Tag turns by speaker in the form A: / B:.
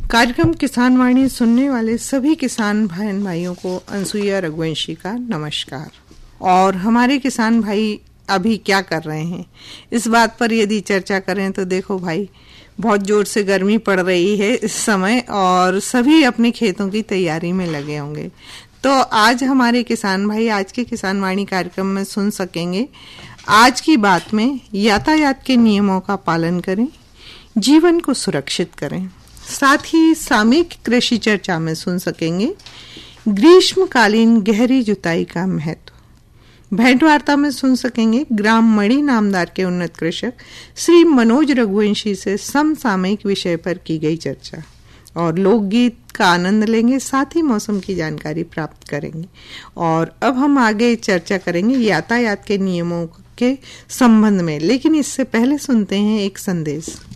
A: कार्यक्रम किसान वाणी सुनने वाले सभी किसान बहन भाइयों को अनसुईया रघुवंशी का नमस्कार। और हमारे किसान भाई अभी क्या कर रहे हैं, इस बात पर यदि चर्चा करें तो देखो भाई, बहुत जोर से गर्मी पड़ रही है इस समय और सभी अपने खेतों की तैयारी में लगे होंगे। तो आज हमारे किसान भाई आज के किसान वाणी कार्यक्रम में सुन सकेंगे। आज की बात में यातायात के नियमों का पालन करें, जीवन को सुरक्षित करें। साथ ही सामयिक कृषि चर्चा में सुन सकेंगे ग्रीष्मकालीन गहरी जुताई का महत्व। भेंट वार्ता में सुन सकेंगे ग्राम मणि नामदार के उन्नत कृषक श्री मनोज रघुवंशी से समसामयिक विषय पर की गई चर्चा और लोकगीत का आनंद लेंगे, साथ ही मौसम की जानकारी प्राप्त करेंगे। और अब हम आगे चर्चा करेंगे यातायात के नियमों के संबंध में, लेकिन इससे पहले सुनते हैं एक संदेश।